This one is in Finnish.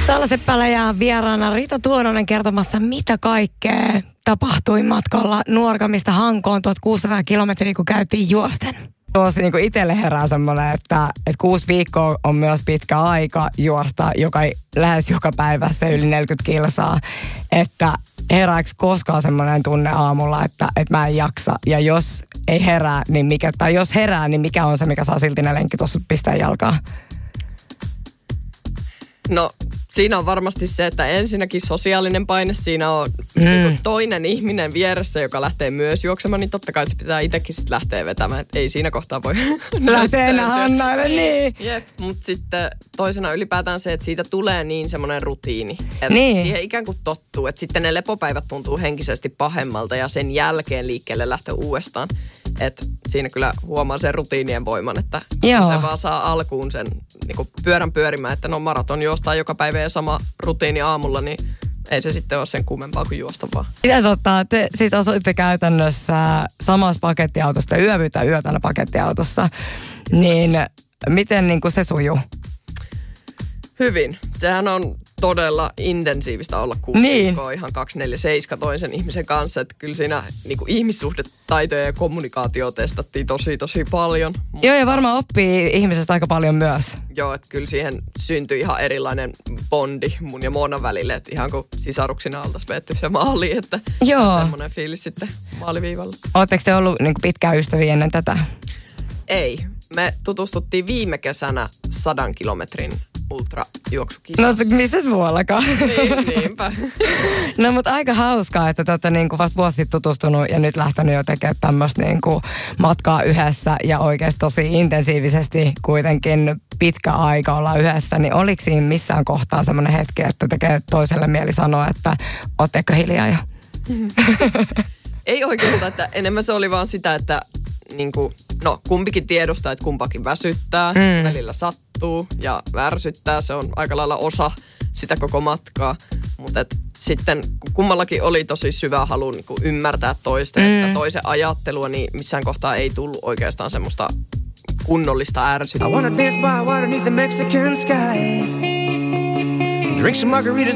Salla-Seppälä ja vieraana Rita Tuononen kertomassa, mitä kaikkea tapahtui matkalla Nuorgamista Hankoon 1600 kilometriä, kun käytiin juosten. Tuossa niin itselle herää semmoinen, että 6 viikkoa on myös pitkä aika juosta lähes joka päivä se yli 40 kilsaa. Että herääkö koskaan semmoinen tunne aamulla, että mä en jaksa. Ja jos ei herää, niin jos herää, niin mikä on se, mikä saa silti ne lenkki tuossa pistää jalkaa? No, siinä on varmasti se, että ensinnäkin sosiaalinen paine. Siinä on niin toinen ihminen vieressä, joka lähtee myös juoksemaan, niin totta kai se pitää itsekin sitten lähteä vetämään. Et ei siinä kohtaa voi lähteä enää Hannaille, niin. Jep, mutta sitten toisena ylipäätään se, että siitä tulee niin semmoinen rutiini. Että siihen ikään kuin tottuu, että sitten ne lepopäivät tuntuu henkisesti pahemmalta ja sen jälkeen liikkeelle lähtee uudestaan. Että siinä kyllä huomaa sen rutiinien voiman, että se vaan saa alkuun sen niin pyörän pyörimään, että no maraton juostaa joka päivä ja sama rutiini aamulla, niin ei se sitten ole sen kummempaa kuin juosta vaan. Mitä te siis asuitte käytännössä samassa pakettiautossa, yötänä pakettiautossa, niin miten niin kuin se sujuu? Hyvin. Sehän on todella intensiivistä olla 6 viikkoa ihan 247 toisen ihmisen kanssa. Että kyllä siinä niin kuin ihmissuhdetaitoja ja kommunikaatio testattiin tosi paljon. Joo, ja varmaan oppii ihmisestä aika paljon myös. Joo, että kyllä siihen syntyi ihan erilainen bondi mun ja Moonan välille. Että ihan kuin sisaruksina oltaisiin vetty se maali, että semmoinen fiilis sitten maaliviivalla. Oletteko te ollut niin kuin pitkään ystäviä ennen tätä? Ei. Me tutustuttiin viime kesänä 100 kilometrin ultrajuoksukisassa. No missäs muuallakaan? Niinpä. No mutta aika hauskaa, että te olette niinku vasta vuosi sitten tutustunut ja nyt lähtenyt jo tekemään tämmöistä niinku matkaa yhdessä ja oikeasti tosi intensiivisesti kuitenkin pitkä aika olla yhdessä. Niin oliko siinä missään kohtaa semmoinen hetki, että tekee toiselle mieli sanoa, että ootteko hiljaa jo? Ei oikeastaan, että enemmän se oli vaan sitä, että kumpikin tiedostaa, että kumpakin väsyttää, välillä sattuu ja värsyttää. Se on aika lailla osa sitä koko matkaa. Mutta sitten kummallakin oli tosi syvä halu niin kuin ymmärtää toista ja toisen ajattelua, niin missään kohtaa ei tullut oikeastaan semmoista kunnollista ärsytystä.